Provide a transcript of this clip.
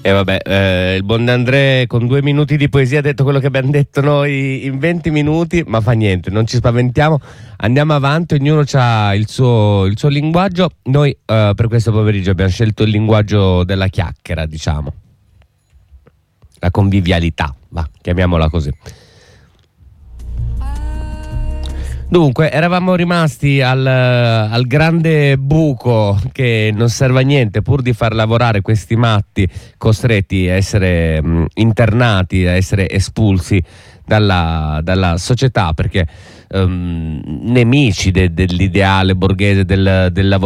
E vabbè, il buon André con 2 minuti di poesia ha detto quello che abbiamo detto noi in 20 minuti, ma fa niente, non ci spaventiamo, andiamo avanti, ognuno ha il suo linguaggio. Noi per questo pomeriggio abbiamo scelto il linguaggio della chiacchiera, diciamo, la convivialità, va, chiamiamola così. Dunque, eravamo rimasti al grande buco che non serve a niente pur di far lavorare questi matti costretti a essere internati, a essere espulsi dalla società, perché nemici dell'ideale borghese del lavoro